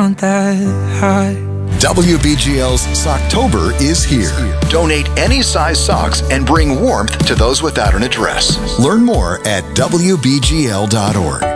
count that high. WBGL's Socktober is here. Donate any size socks and bring warmth to those without an address. Learn more at WBGL.org.